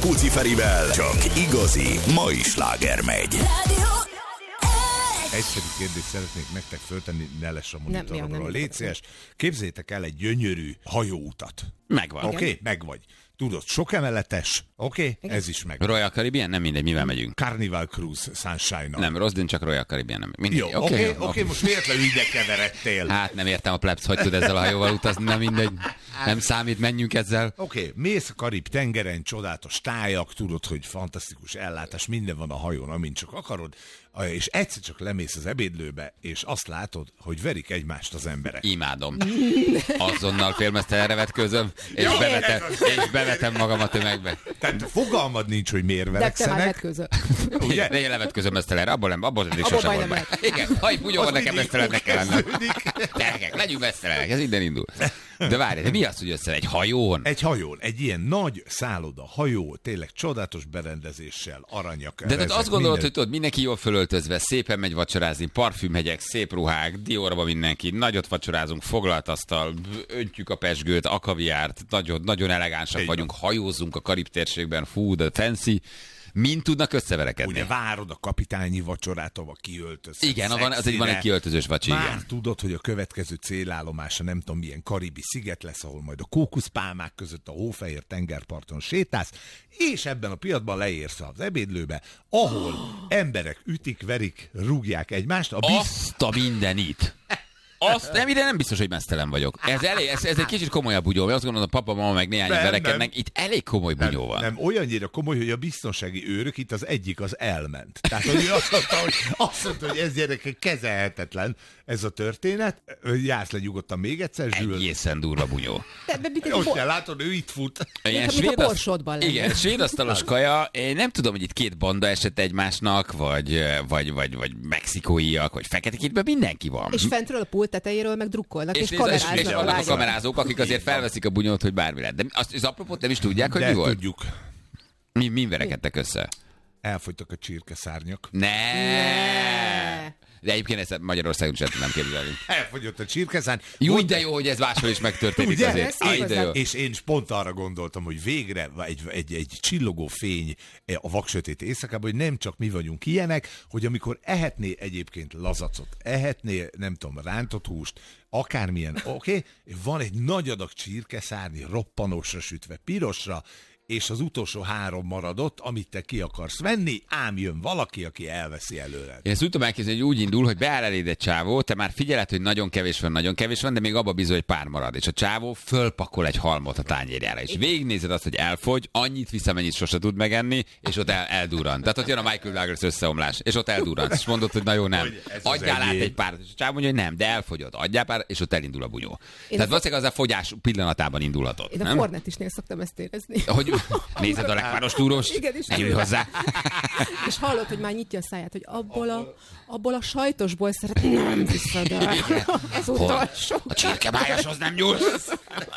Kulci Ferivel csak igazi mai sláger megy. Egyszerű kérdést szeretnék nektek föltenni, ne lesz a monitoromról. Légy szíves, képzeljétek el egy gyönyörű hajóutat. Megvan. Oké, meg vagy. Tudod, sok emeletes, oké, ez is meg. Royal Caribbean? Nem mindegy, mivel megyünk. Carnival Cruise Sunshine-nal. Nem, Rosdin, csak Royal Caribbean. Nem. Mindegy. Jó, oké, most véletlenül ide keveredtél. Hát nem értem a plebsz, hogy tud ezzel a hajóval utazni, nem mindegy. Nem számít, menjünk ezzel. Oké, mész a Karib-tengeren, csodálatos tájak, tudod, hogy fantasztikus ellátás, minden van a hajón, amint csak akarod, és egyszer csak lemész az ebédlőbe, és azt látod, hogy verik egymást az emberek. Imádom. Azonnal félmeztelenre vetközöm, és bevetem magam a tömegbe. Tehát fogalmad nincs, hogy miért verekszenek. Ugye? Én levetközöm mesztelenre, abból is sosem volt meg. Igen, ha egy bunyóban nekem mesztelennek kell lennem. Gyerekek, legyünk mesztelenek, ez innen indul. De várj, de mi az, hogy össze egy hajón? Egy hajón, egy ilyen nagy szálloda, hajó, tényleg csodálatos berendezéssel, aranyak. De tehát azt gondolod, hogy tudod, mindenki jól fölöltözve, szépen megy vacsorázni, parfümhegyek, szép ruhák, Diorba mindenki, nagyot vacsorázunk, foglalt asztal, öntjük a pezsgőt, a kaviárt, nagyon elegánsak vagyunk, hajózunk a Karib térségben, fú, de fancy. Mind tudnak összeverekedni. Ugye várod a kapitányi vacsorát, ahol kiöltöz. Igen, van egy kiöltözős vacsi. Már igen. tudod, hogy a következő célállomása nem tudom milyen karibi sziget lesz, ahol majd a kókuszpálmák között a hófehér tengerparton sétálsz, és ebben a pillanatban leérsz az ebédlőbe, ahol emberek ütik, verik, rúgják egymást. Azt a mindenit! Azt nem, ide nem biztos, hogy mesztelen vagyok. Ez egy kicsit komolyabb bunyó. Azt gondolom, a papa, mama meg néhány verekednek. Itt elég komoly bunyó van. Nem, olyannyira komoly, hogy a biztonsági őrök itt az egyik az elment. Tehát, hogy azt mondta, hogy ez gyerekek kezelhetetlen ez a történet. Jársz le nyugodtan még egyszer, Zsül. Egészen durva bunyó. Most kell látod, ő itt fut. Igen, svéd asztalos kaja. Én nem tudom, hogy itt két banda esett egymásnak, vagy mexikóiak, vagy feketék, mindenki van. És fentről a pult tetejéről meg drukkolnak, és vannak a kamerázók, akik azért felveszik a bunyót, hogy bármi lehet. De az apropót nem is tudják, hogy mi volt? Tudjuk. Mi verekedtek össze? Elfogytak a csirkeszárnyak. Ne! De egyébként ezt Magyarországon sem tudnám képzelni. Elfogyott a csirkeszárny. Jó, de jó, hogy ez máshol is megtörténik. Ugye? Azért. És én pont arra gondoltam, hogy végre egy csillogó fény a vaksötét éjszakában, hogy nem csak mi vagyunk ilyenek, hogy amikor ehetné egyébként lazacot, ehetné, nem tudom, rántott húst, akármilyen, oké, van egy nagy adag csirkeszárny, roppanósra sütve, pirosra, és az utolsó 3 maradott, amit te ki akarsz venni, ám jön valaki, aki elveszi előled. Én ezt úgy tudom elképzelni, hogy úgy indul, hogy beáll eléd egy csávó, te már figyeled, hogy nagyon kevés van, de még abba bizony, hogy pár marad. És a csávó fölpakol egy halmot a tányérjára. És végignézed azt, hogy elfogy, annyit visz, amennyit sose tud megenni, és ott eldurrant. Tehát ott jön a Michael Douglas összeomlás, és ott eldurrant. És mondod, hogy na jó, nem. Adjál át egy párat. És a csávó mondja, hogy nem, de elfogyott. Adjál pár, és ott elindul a bunyó. Tehát valószínűleg az a fogyás pillanatában indulhatott. Én a Fornetisnél szoktam ezt érezni. Hogy nézed a legváros túros? Igen, és ne ülj hozzá. És hallod, hogy már nyitja a száját, hogy abból a sajtosból nem viszed el. Ez utolsó. A csirkebájashoz nem nyúlsz.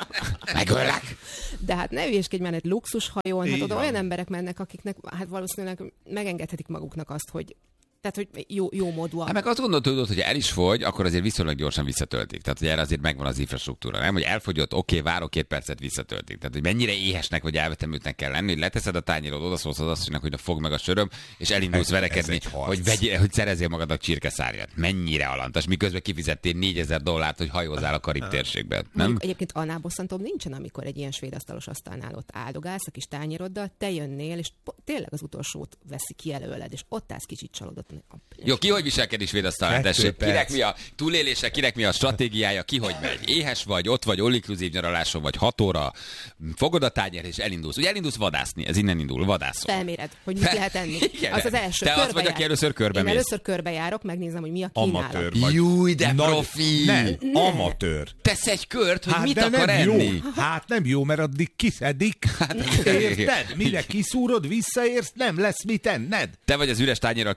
Megöllek. De hát ne ügyeskedj már egy luxushajón, hát oda olyan emberek mennek, akiknek hát valószínűleg megengedhetik maguknak azt, hogy tehát, hogy jó módúak. Hát meg azt gondolod, hogy el is fogy, akkor azért viszonylag gyorsan visszatöltik. Tehát, hogy erre azért megvan az infrastruktúra. Nem, hogy elfogyott, oké, várok 2 percet, visszatöltik. Tehát, hogy mennyire éhesnek vagy elvetemültnek kell lenni, hogy leteszed a tányérod, odaszólsz az asszonynak, hogy fogd meg a söröm, és elindulsz verekedni, hogy szerezzél magadnak csirkeszárnyat. Mennyire alantas, miközben kifizettél $4000, hogy hajózzál a Karib térségben. Nem? Egyébként annál bosszantóbb nincsen, amikor egy ilyen svéd asztalos asztalnál ott áldogálsz a kis tányéroddal, te jönnél, és tényleg az utolsót veszi ki előled, és ott állsz kicsit csalódott. Jó, ki hogy viselkedik svédasztalán, tessék? Kinek mi a túlélése, kinek mi a stratégiája, ki hogy megy? Éhes vagy, ott vagy, all-inclusive nyaraláson vagy, 6 óra, fogod a tányért és elindulsz. Ugye elindulsz vadászni, ez innen indul, vadászol. Felméred, hogy mit lehet enni. Igen, az első. Te az vagy, aki először körbemész. Én először körbejárok, megnézem, hogy mi a kínálat. Amatőr vagy. Júj, de profi! Nem, amatőr. Tesz egy kört, hogy mit de akar nem enni. Jó. Hát nem jó, mert addig kiszedik. Érted? Mire kiszúrod, visszaérsz, nem lesz mit enned. Te vagy az üres tányérral köröző,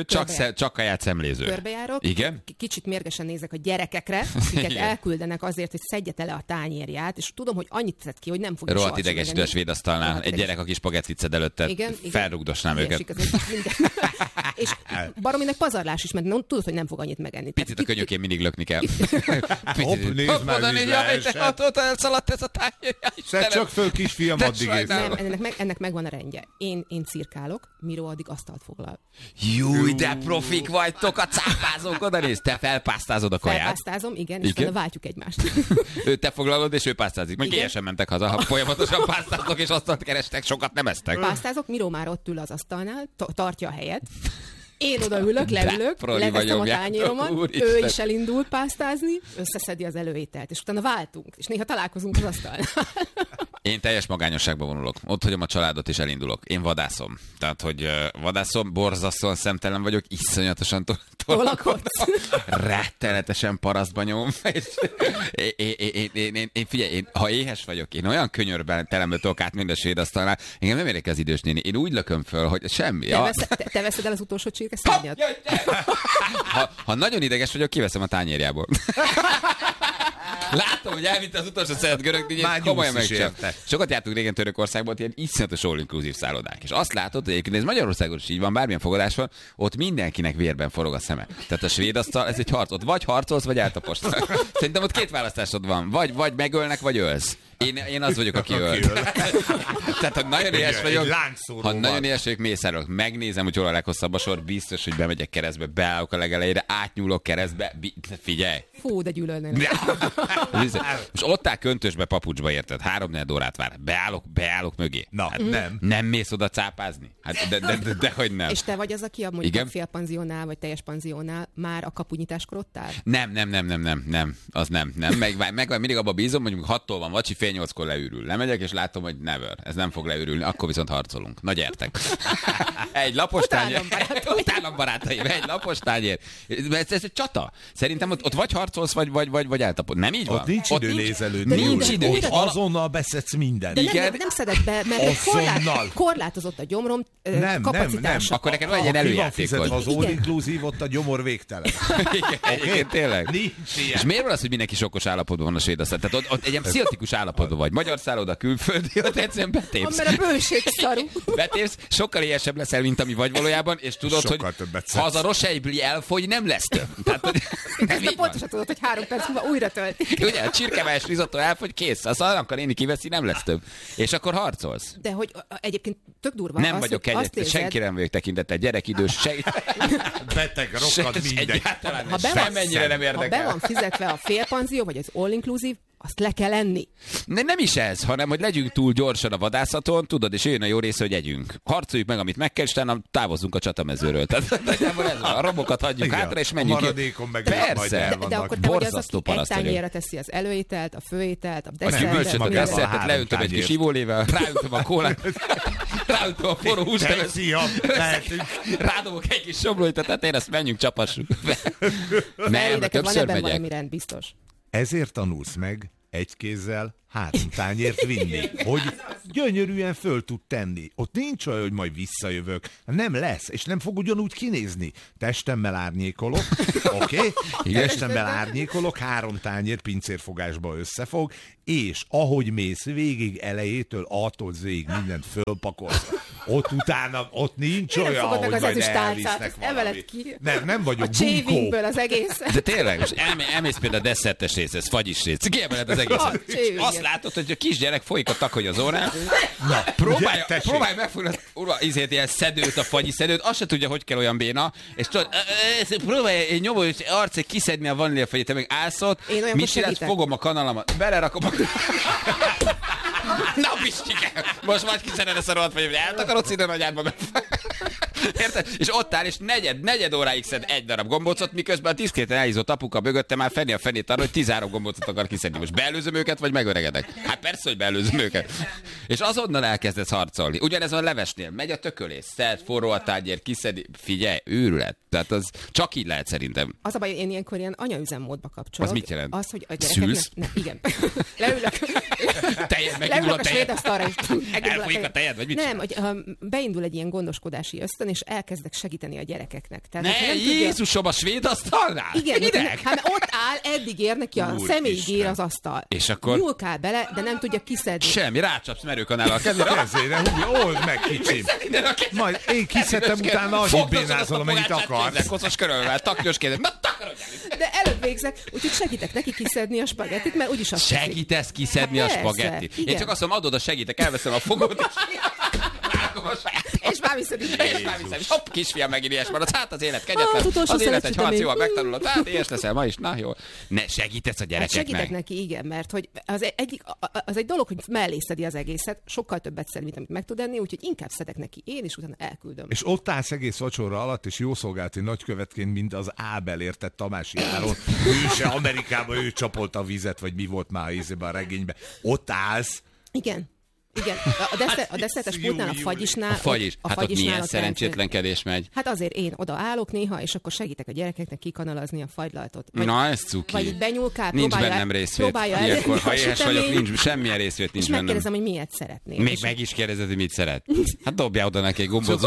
csak kaját szemléző. Körbejárok, Igen? Kicsit mérgesen nézek a gyerekekre, akiket elküldenek azért, hogy szedje le a tányérját, és tudom, hogy annyit tett ki, hogy nem fogja Rohadt soha idegesítő a svédasztalnál. Egy gyerek, aki spagettit szed előtte, felrugdosnám őket. És barominek pazarlás is, mert tudod, hogy nem fog annyit megenni. Picit a könyökén mindig lökni kell. Hopp, nézd már, Ott elszaladt ez a tányérja. Szedd csak föl, kisfiam, addig ész. Nem, ennek megvan a rendje. Én cirkálok, Miró addig asztalt foglal. Júj, de profik vagytok, a cápázók, oda nézd, te felpásztázod a kaját. Felpásztázom, igen, és utána váltjuk egymást. Te foglalod, és ő pásztázik. Meg éjjel sem mentek haza, ha folyamatosan pásztáztok, és asztalt kerestek, sokat nem esztek. Pásztázok, Miró már ott ül az asztalnál, tartja a helyet. Én odaülök, leülök, leveszem a tányéromat, ő is elindul pásztázni, összeszedi az előételt, és utána váltunk, és néha találkozunk az asztalnál. Én teljes magányosságba vonulok. Ott hagyom a családot, és elindulok. Én vadászom. Tehát, hogy vadászom, borzasztóan szemtelen vagyok, iszonyatosan tolakodsz. Rettenetesen parasztba nyom. Én figyelj, ha éhes vagyok, én olyan könyörben telembe tudok át mind a svédasztalnál, engem nem érdekel az idős néni. Én úgy lököm föl, hogy semmi. Te veszed el az utolsó csirkeszárnyat? Ha nagyon ideges vagyok, kiveszem a tányérjából. Látom, hogy elvitte az utolsó szeret görög díjét, komolyan megcsinálom. Sokat jártunk régen Törökországban, ilyen iszonyatos all-inclusive szállodák. És azt látod, hogy egyébként ez Magyarországon is így van, bármilyen fogadás van, ott mindenkinek vérben forog a szeme. Tehát a svéd asztal, ez egy harc. Ott vagy harcolsz, vagy eltapossz. Szerintem ott két választásod van. Vagy megölnek, vagy ölsz. Én az vagyok, aki öl. Tehát, ha nagyon éhes vagyok, mészárolok, megnézem, hogy hol a leghosszabb a sor, biztos, hogy bemegyek keresztbe, beállok a legelejére, átnyúlok keresztbe, figyelj. Fú, de gyűlölnél. Most ott áll köntösbe, papucsba, érted? 3-4 órát vár. Beállok mögé. Na, hát nem. Nem mész oda cápázni? Hát dehogy nem. És te vagy az, aki mondjuk a félpanziónál, vagy teljes panziónál már a kapunyitáskor ott áll? Nem. Az nem. Meg mindig abba bízom, hogy 6-tól van vacsi, fél 8-kor leürül. Lemegyek, és látom, hogy never. Ez nem fog leürülni. Akkor viszont harcolunk. Na gyertek. Egy lapos tányér. Utálom barátaim. Egy lapos tányér. Ez egy csata. Szerintem ott vagy harcolsz, vagy eltapod. Nem így van? Ott nincs idő nézelődni. Nincs idő. Ott azonnal beszedsz mindent. De nem szeded be, mert korlátozott a gyomrom kapacitása. Akkor neked van egy ilyen előjátékod. Az all-inclusive, ott a gyomor végtelen. Igen, tényleg. Nincs ilyen. És miért van az, hogy mindenki sokkos állapotban van a svédasztal? Tehát ott egy ilyen pszichotikus állapotban vagy. Magyar szálloda, külföldi, ott egyszerűen betépsz. Mert a bőség szarú. Betépsz, sokkal éhesebb leszel, mint ami vagy valójában, és tudod, sokkal hogy ha az a roseibli elfogy, nem lesz több. Tehát, pontosan tudod, hogy 3 perc múlva újra töltik. Ugye, a csirkevályos risotto elfogy, kész. Az annak a néni kiveszi, nem lesz több. És akkor harcolsz. De hogy egyébként tök durva. Nem vagyok kegyet, senkire nem vagyok tekintettel, gyerek, idős, beteg, rokkad, minden. Semmennyire nem érdekel. Ha be van fizetve a félpanzió, vagy az all-inclusive, azt le kell enni. Nem is ez, hanem hogy legyünk túl gyorsan a vadászaton, tudod, és jön a jó része, hogy együnk. Harcoljuk meg, amit meg kell, és utána távozzunk a csatamezőről. Tehát a robokat hagyjuk hátra, és menjünk. A maradékon meg persze. De akkor te vagy az, aki egy tányérra teszi az előételt, a főételt, a desszertet, leöntöm egy kis ivólével, ráöntöm a kólát, ráöntöm a forró húst, rádobok egy kis somlóit a tetején, ezt menjünk, csapassuk. Nem, többször megyek. Valami rend, biztos. Ezért tanulsz meg egy kézzel 3 tányért vinni, hogy gyönyörűen föl tud tenni. Ott nincs olyan, hogy majd visszajövök. Nem lesz, és nem fog ugyanúgy kinézni. Testemmel árnyékolok, oké? Testemmel árnyékolok, 3 tányér pincérfogásba összefog, és ahogy mész végig elejétől, attól zéig mindent fölpakolsz. Ott utána, ott nincs olyan, hogy majd elvisznek valamit. Nem vagyok bunkó. A csévingből az egész. De tényleg, most elmész például a desszertes rész, ez fagyis rész. Kiemeled az egészet. Azt látod, hogy a kisgyerek folyik a takony az órán. Próbálj megfogni az ilyen szedőt, a fagyi szedőt, azt se tudja, hogy kell olyan béna, és tudod, próbálj egy nyomó arcig kiszedni a vaníliafagyit, te meg állsz ott, mit csinálsz, fogom a kanalamat, belerakom a... Na, Pistike! Most majd kiszeded ezt a rohadt fagyit, eltakarodsz ide nagyádba. Érted? És ott áll, és negyed óráig szed egy darab gombócot, miközben a diszkréten elhízott apuka mögötte már fenni a fenét arra, hogy 13 gombócot akar kiszedni. Most beelőzöm őket, vagy megöregedek? Hát persze, hogy beelőzöm őket. És azonnal elkezdesz harcolni. Ugyanez a levesnél. Megy a tökölész, szed, forró a tányér, kiszedi. Figyelj, őrület. Tehát az csak így lehet szerintem. Az a baj, én ilyenkor ilyen anyaüzemmódba kapcsolok. Az mit jelent? Az, hogy a gyerekeknek... Ne, igen. Leülök. Leülök a svédasztalra, és elfolyik a tejed, vagy mit nem, hogy beindul egy ilyen gondoskodási ösztön, és elkezdek segíteni a gyerekeknek. Tehát, ne, Jézusom, a svédasztalnál? Igen, hát ott áll, eddig ér neki a személyig ér az asztal. És akkor? Nyúlkál bele, de nem tudja kiszedni. Semmi, rácsapsz merőkanállal a kezére. Kezére, old meg, kicsim. Majd én kiszedtem, utána annyit bénázol, amennyit akarsz. Koszos körülvel, taknyos kézzel. Na, takarodj el! De előbb végzek, úgyhogy segítek neki kiszedni a spagettit, mert úgyis azt segítesz kiszedni a spagettit. Én csak azt mondom, adod a segítek, elveszem a fogót, és már viszed így. És hopp, kisfiam megint ilyes marad. Hát az élet kegyetlen. Az élet egy harc, jól megtanulod. Hát ilyes leszel ma is. Na jó. Ne, segítesz a gyerekeknek. Segítek neki, igen, mert hogy az egy dolog, hogy mellé szedi az egészet, sokkal többet szed, mint amit meg tud enni, úgyhogy inkább szedek neki én, és utána elküldöm. És ott állsz egész vacsora alatt, és jószolgálati nagykövetként, mint az Ábel, érted, Tamási Áron. Ő se Amerikában, ő csapolta a vizet, vagy mi volt már a regényben. Ott állsz. Igen. Igen, a desszertes pultnál, a fagyisnál... A fagyis. Hát ott milyen szerencsétlenkedés megy. Hát azért én oda állok néha, és akkor segítek a gyerekeknek kikanalazni a fagylaltot. Na, ez cuki. Vagy így benyúlkál, nincs bennem részvét. Ilyenkor, ha éhes vagyok, nincs semmilyen részvét nincs bennem. És megkérdezem, hogy miért szeretnél. Még meg is kérdezed, hogy mit szeret. Hát dobjál oda neki egy gombot.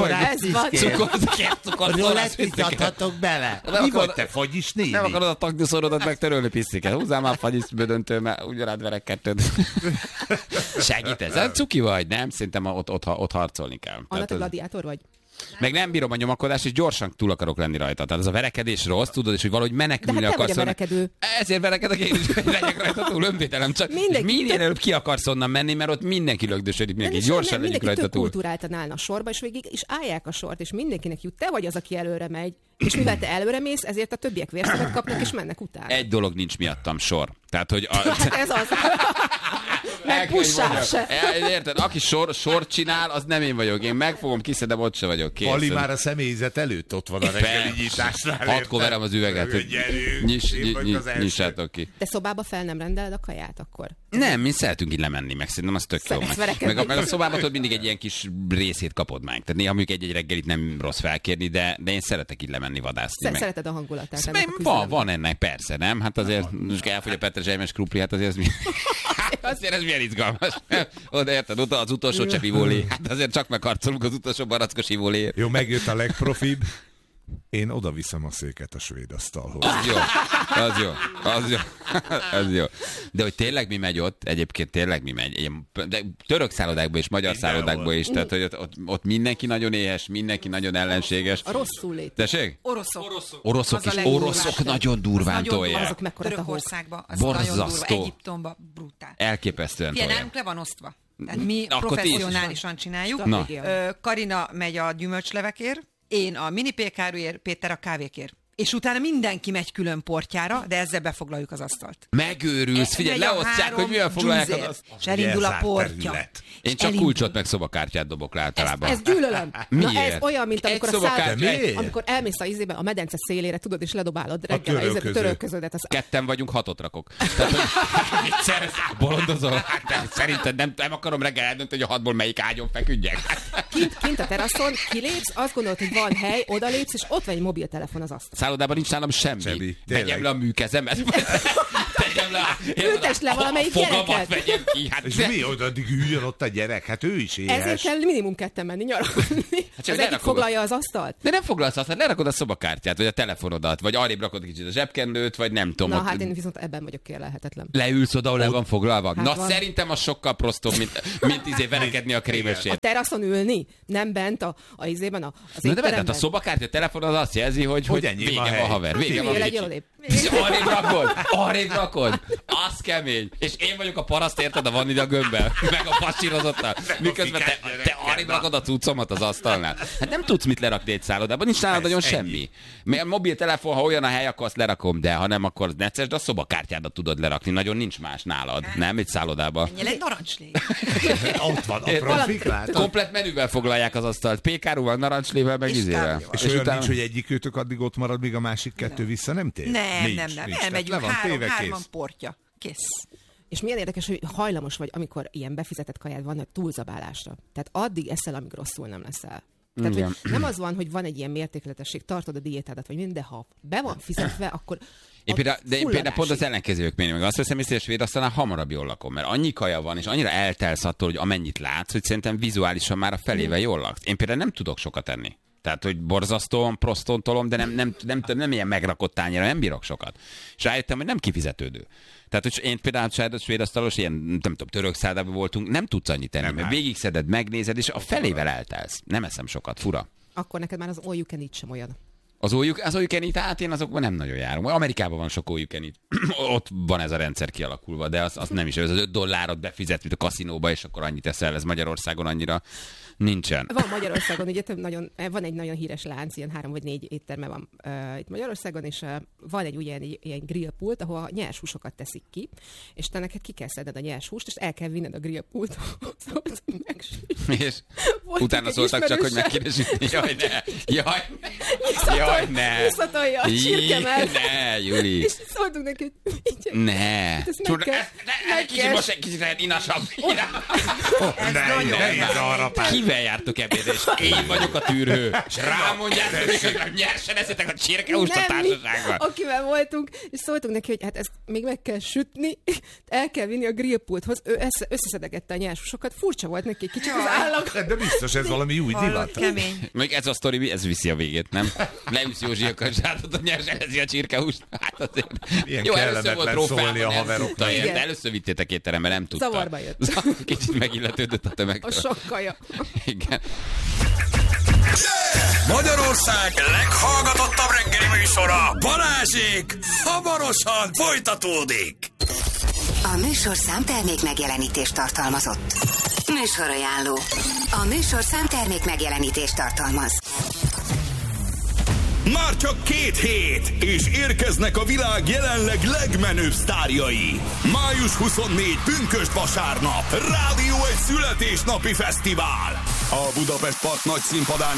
Cukorszórát vitathatok bele. Mi vagy te, fagyis néni? Nem akarod a taknyúszorodat megtörölni, pisztiket. Húzzál már fagyis bödöntő, mert ugyanád verek kettőt. Segítesz? Cuki vagy? Nem? Szerintem ott harcolni kell. Anna, te gladiátor vagy? Meg nem bírom a nyomakodást, és gyorsan túl akarok lenni rajta. Tehát az a verekedés rossz, tudod, és hogy valahogy menekülni akarsz. De hát te vagy a verekedő. Ezért verekedek én is, hogy legyek rajta túl, önvédelem. Csak minél előbb ki akarsz onnan menni, mert ott mindenki lögdösödik, mindenki gyorsan legyünk rajta túl. Kultúráltan állna a sorba, és végig is állják a sort, és mindenkinek jut. Te vagy az, aki előre megy. És mivel te előre mész, ezért a többiek vérszemet kapnak, és mennek utána. Egy dolog nincs miattam, sor. Tehát, hogy... Hát ez az. Meg pussál se. Érted? Aki sort csinál, az nem én vagyok. Én megfogom, kiszedem, ott se vagyok. Kész. Pali már a személyzet előtt ott van a reggeli nyitásnál. Hatkor verem az üveget, hogy nyissátok ki. De szobába fel nem rendeled a kaját akkor? Nem, mi szeretünk így lemenni, meg szerintem az tök jó. Meg a szobában tudod, mindig egy ilyen kis részét kapod meg. Tehát néha mondjuk egy reggelit nem rossz felkérni, de én szeretek így lemenni vadászni. Szereted a hangulatát. Van ennek, persze, nem? Hát azért most elfogy a petrezselymes krupli, hát azért ez milyen izgalmas. Oda érted, oda az utolsó csepp ivólé. Hát azért csak megharcolunk az utolsó barackos ivóléért. Jó, megjött a legprofibb. Én oda viszem a széket a svéd asztalhoz. Az jó. De hogy tényleg mi megy ott, egyébként tényleg mi megy. De török szállodákban és magyar szállodákban is, tehát hogy ott mindenki nagyon éhes, mindenki nagyon ellenséges. A rosszul lét. Tessék? Oroszok nagyon durván tolják. Azok mekkora Törökországban, az borzasztó. nagyon durva, Egyiptomban brutál. Elképesztően tolják. Nálunk le van osztva. Tehát mi professzionálisan csináljuk. Karina megy a gyümölcslevekért, én a mini pékáruért, Péter a kávékért. És utána mindenki megy külön portjára, de ezzel befoglaljuk az asztalt. Megőrülsz, figyelj, leosztják, hogy milyen foglalják az asztalt. És elindul a portja. Én csak kulcsot meg szobakártyát dobok le általában. Ez gyűlölöm. Miért? Na ez olyan, mint amikor elmész a izébe, a medence szélére, tudod, és ledobálod reggel a törölköződet. Ketten vagyunk, 6-ot rakok. Tehát, bolondozol? Szerinted nem akarom reggel eldönteni, hogy a 6-ból melyik ágyon feküdjek. Kint a teraszon kilépsz, azt gondolod, hogy van hely, odalépsz, és ott van egy mobiltelefon az asztal. Szállodában nincs nálam semmi. Vegyem le a műkezemet. Ültesd le valamelyik gyereket. Vegyem ki. Hát és mi addig üljön ott a gyerek? Hát ő is éhes. Ezért kell minimum ketten menni nyaralni. Hát az egyik foglalja az asztalt. De nem foglalsz azt, lerakod a szobakártyát, vagy a telefonodat, vagy arrébb rakod kicsit a zsebkendőt, vagy nem tudom. Na hát én viszont ebben vagyok kérlelhetetlen. Leülsz oda, ahol le van foglalva. Hát na van. Szerintem az sokkal prostóbb, mint verekedni a krémesért. A teraszon ülni, nem bent az étteremben. Na de bent a szobakártya, a telefon az azt jelzi, hogy vége van, haver. Vége van. Arrébb rakod. Az kemény. És én vagyok a paraszt, érted, a vanilla gömbbel, meg a pasírozottal. Miközben te arrébb rakod a cuccomat az asztalnál. Hát nem tudsz mit lerakni egy szállodában, nincs nálad nagyon semmi. A mobiltelefon, ha olyan a hely, akkor azt lerakom, de ha nem, akkor necces, de a szobakártyádat tudod lerakni. Nagyon nincs más nálad. Nem, egy szállodában. Menjél egy narancslév. Ott van a profik, látod? Komplet menüvel foglalják az asztalt. Pékárúval, narancslével, meg izével. És olyan nincs, hogy egyikőtök addig ott marad, míg a másik kettő vissza nem tér? Nem. Elmegyünk hárman portja. Kész. És milyen érdekes, hogy hajlamos vagy, amikor ilyen befizetett kajád van, túlzabálásra. Tehát addig eszel, amíg rosszul nem leszel. Tehát, hogy nem az van, hogy van egy ilyen mértékletesség, tartod a diétádat, vagy minden, de ha be van fizetve, akkor én például pont az ellenkezők mérni, meg azt veszem észre, hogy svéd asztalnál hamarabb jól lakom, mert annyi kaja van, és annyira eltelsz attól, hogy amennyit látsz, hogy szerintem vizuálisan már a felével jól laksz. Én például nem tudok sokat enni. Tehát, hogy borzasztóan prosztontolom, de nem ilyen megrakott tányéra, nem bírok sokat. És rájöttem, hogy nem kifizetődő. Tehát, hogy én például svéd asztalos, ilyen, nem tudom, török szállodában voltunk, nem tudsz annyit tenni, mert végigszeded, megnézed, és a felével eltelsz. Nem eszem sokat, fura. Akkor neked már az all you can eat sem olyan. Az all you can eat, hát én azokban nem nagyon járom. Amerikában van sok all you can eat. Ott van ez a rendszer kialakulva, de az nem is. Ez az $5 befizet, mint a kaszinóba, és akkor annyit eszel, ez Magyarországon annyira nincsen. Van Magyarországon, ugye van egy nagyon híres lánc, ilyen 3 vagy 4 étterme van itt Magyarországon, és van egy ilyen grillpult, ahol a nyers húsokat teszik ki, és te neked ki kell szedned a nyers húst, és el kell vinned a grillpulthoz. És utána szóltak csak, hogy megkérdezünk. Jaj, ne! Jaj, ne! Visszatolja a csirkemet. Ne, Juli! És szóltunk neki, hogy ne! Kicsit most egy kicsit lehet inasabb. Kivel jártok ebédre, és én vagyok a tűrhő. És rámondjátok, hogy nyersen eszitek a csirkehúst a társasággal. Akivel voltunk, és szóltunk neki, hogy hát ezt még meg kell sütni, el kell vinni a grillpulthoz. Ő összeszedegette a nyershúsokat. Furcsa volt neki kicsit az állag. De biztos ez valami új divat. Kemény. Még ez a sztori, ez viszi a végét, nem? Leülsz Józsi a körzsátot, a nyersen eszi a csirkehúst. Hát azért. Ilyen jó, kellemetlen szólni a haveroknak. Először vittétek étterembe, nem tudta. Zavarba jött. Kicsit megilletődött a tömeg. A sok kaja. Igen. Magyarország leghallgatottabb reggeli műsora, Balázsék, hamarosan folytatódik. A műsorszám termék megjelenítést tartalmazott. Műsorajánló. A műsorszám termék megjelenítést tartalmaz. Már csak 2 hét, és érkeznek a világ jelenleg legmenőbb sztárjai. Május 24, pünkösd vasárnap, Rádió 1 születésnapi fesztivál. A Budapest Park nagy színpadán